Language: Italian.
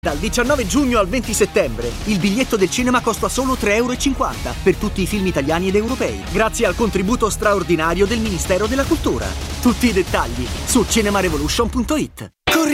Dal 19 giugno al 20 settembre, il biglietto del cinema costa solo 3,50 € per tutti i film italiani ed europei, grazie al contributo straordinario del Ministero della Cultura. Tutti i dettagli su cinemarevolution.it.